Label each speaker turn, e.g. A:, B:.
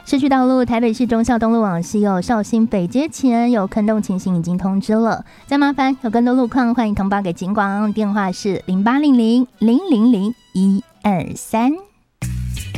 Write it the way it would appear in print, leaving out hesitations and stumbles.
A: 市区道路台北市忠孝东路往西有绍兴北街前有坑洞情形已经通知了，再麻烦有更多路况欢迎通报给警广，电话是0800000123。